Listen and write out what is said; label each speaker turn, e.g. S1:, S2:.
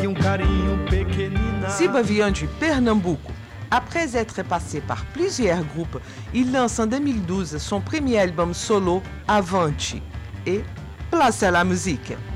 S1: Siba vient du Pernambouco. Après être passé par plusieurs groupes, il lance en 2012 son premier album solo, Avante, et place à la musique.